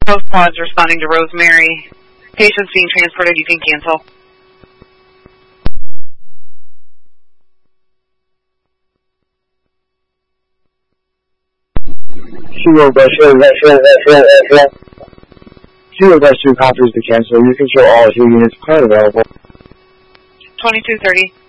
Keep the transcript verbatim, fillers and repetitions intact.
Both pods responding to Rosemary. Patients being transported, you can cancel. Zero dash zero dash zero dash zero dash zero. Zero dash two copies to cancel. You can show all of your units currently available. twenty-two thirty.